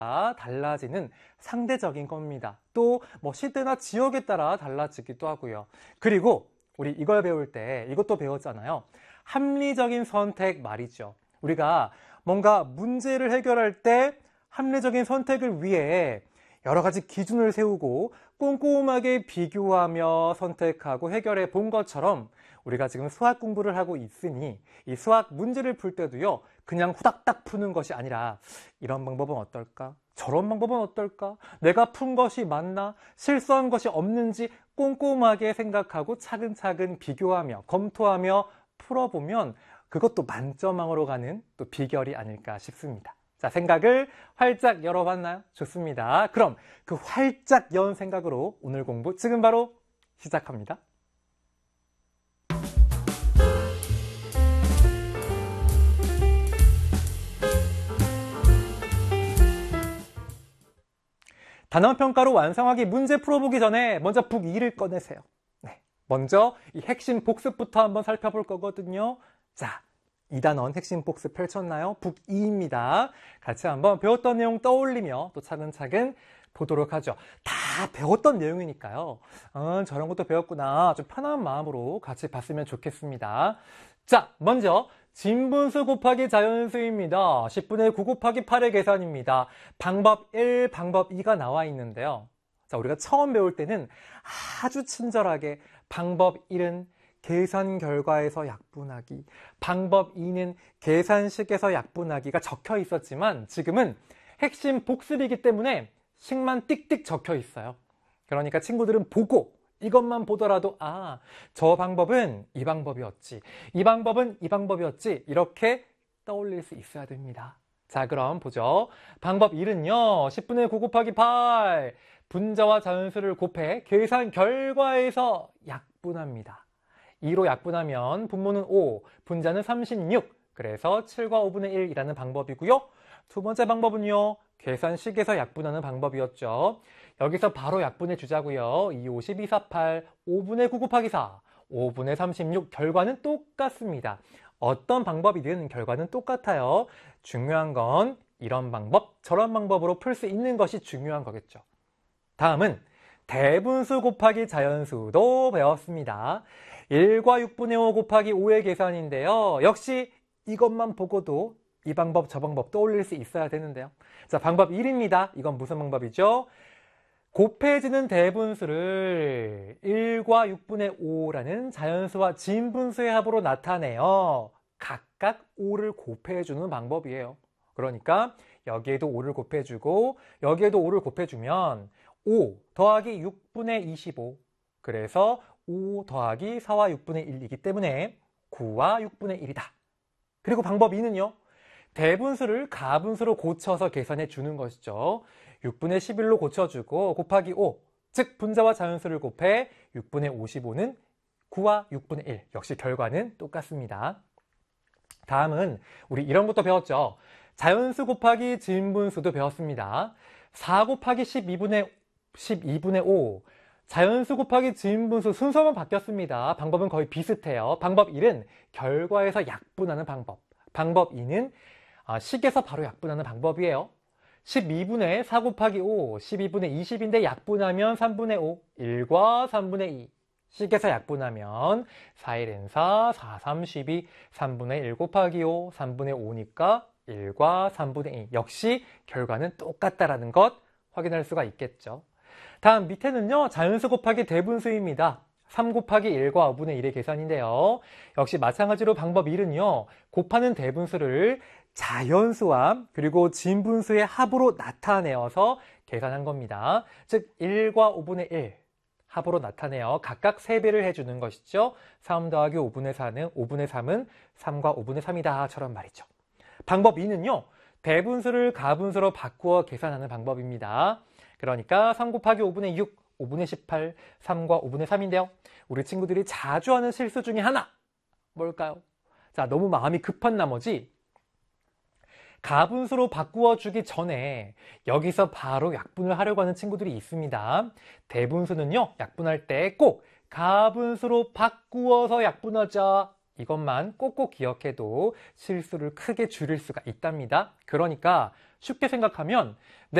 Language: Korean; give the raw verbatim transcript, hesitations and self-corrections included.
달라지는 상대적인 겁니다. 또 뭐 시대나 지역에 따라 달라지기도 하고요. 그리고 우리 이걸 배울 때 이것도 배웠잖아요. 합리적인 선택 말이죠. 우리가 뭔가 문제를 해결할 때 합리적인 선택을 위해 여러 가지 기준을 세우고 꼼꼼하게 비교하며 선택하고 해결해 본 것처럼 우리가 지금 수학 공부를 하고 있으니 이 수학 문제를 풀 때도요, 그냥 후닥닥 푸는 것이 아니라 이런 방법은 어떨까? 저런 방법은 어떨까? 내가 푼 것이 맞나? 실수한 것이 없는지 꼼꼼하게 생각하고 차근차근 비교하며 검토하며 풀어보면 그것도 만점왕으로 가는 또 비결이 아닐까 싶습니다. 자, 생각을 활짝 열어봤나요? 좋습니다. 그럼 그 활짝 연 생각으로 오늘 공부 지금 바로 시작합니다. 단원평가로 완성하기 문제 풀어보기 전에 먼저 북이를 꺼내세요. 네, 먼저 이 핵심 복습부터 한번 살펴볼 거거든요. 자, 이 단원 핵심 복습 펼쳤나요? 북이입니다. 같이 한번 배웠던 내용 떠올리며 또 차근차근 보도록 하죠. 다 배웠던 내용이니까요. 어, 저런 것도 배웠구나. 좀 편한 마음으로 같이 봤으면 좋겠습니다. 자, 먼저 진분수 곱하기 자연수입니다. 십분의 구 곱하기 팔의 계산입니다. 방법 일, 방법 이가 나와 있는데요. 자, 우리가 처음 배울 때는 아주 친절하게 방법 일은 계산 결과에서 약분하기, 방법 이는 계산식에서 약분하기가 적혀 있었지만 지금은 핵심 복습이기 때문에 식만 띡띡 적혀 있어요. 그러니까 친구들은 보고 이것만 보더라도 아, 저 방법은 이 방법이었지, 이 방법은 이 방법이었지 이렇게 떠올릴 수 있어야 됩니다. 자, 그럼 보죠. 방법 일은요, 십분의 구 곱하기 팔, 분자와 자연수를 곱해 계산 결과에서 약분합니다. 이로 약분하면 분모는 오, 분자는 삼십육, 그래서 칠과 오분의 일이라는 방법이고요. 두 번째 방법은요, 계산식에서 약분하는 방법이었죠. 여기서 바로 약분해 주자고요. 이, 오, 십이, 사, 팔, 오분의 구 곱하기 사, 오분의 삼십육, 결과는 똑같습니다. 어떤 방법이든 결과는 똑같아요. 중요한 건 이런 방법, 저런 방법으로 풀 수 있는 것이 중요한 거겠죠. 다음은 대분수 곱하기 자연수도 배웠습니다. 일과 육분의 오 곱하기 오의 계산인데요. 역시 이것만 보고도 이 방법 저 방법 떠올릴 수 있어야 되는데요. 자, 방법 일입니다. 이건 무슨 방법이죠? 곱해지는 대분수를 일과 육분의 오라는 자연수와 진분수의 합으로 나타내어 각각 오를 곱해주는 방법이에요. 그러니까 여기에도 오를 곱해주고 여기에도 오를 곱해주면 오 더하기 육분의 이십오, 그래서 오 더하기 사와 육분의 일이기 때문에 구와 육분의 일이다. 그리고 방법 이는요, 대분수를 가분수로 고쳐서 계산해 주는 것이죠. 육분의 십일로 고쳐주고 곱하기 오, 즉 분자와 자연수를 곱해 육분의 오십오는 구와 육분의 일, 역시 결과는 똑같습니다. 다음은 우리 이런 것도 배웠죠. 자연수 곱하기 진분수도 배웠습니다. 사 곱하기 십이분의 오, 자연수 곱하기 진분수 순서만 바뀌었습니다. 방법은 거의 비슷해요. 방법 일은 결과에서 약분하는 방법, 방법 이는 식에서 바로 약분하는 방법이에요. 십이분의 사 곱하기 오, 십이분의 이십인데 약분하면 삼분의 오, 일과 삼분의 이. 식에서 약분하면 사, 일은 사, 사, 삼, 십이, 삼분의 일 곱하기 오, 삼분의 오니까 일과 삼분의 이. 역시 결과는 똑같다라는 것 확인할 수가 있겠죠. 다음 밑에는요, 자연수 곱하기 대분수입니다. 삼 곱하기 일과 오분의 일의 계산인데요. 역시 마찬가지로 방법 일은요, 곱하는 대분수를 자연수와 그리고 진분수의 합으로 나타내어서 계산한 겁니다. 즉 일과 오분의 일 합으로 나타내어 각각 세 배를 해주는 것이죠. 삼 더하기 오분의 사는 오분의 삼은 삼과 오분의 삼이다 처럼 말이죠. 방법 이는요, 대분수를 가분수로 바꾸어 계산하는 방법입니다. 그러니까 삼 곱하기 오분의 육, 오분의 십팔, 삼과 오분의 삼인데요. 우리 친구들이 자주 하는 실수 중에 하나, 뭘까요? 자, 너무 마음이 급한 나머지 가분수로 바꾸어 주기 전에 여기서 바로 약분을 하려고 하는 친구들이 있습니다. 대분수는요, 약분할 때 꼭 가분수로 바꾸어서 약분하자, 이것만 꼭꼭 기억해도 실수를 크게 줄일 수가 있답니다. 그러니까 쉽게 생각하면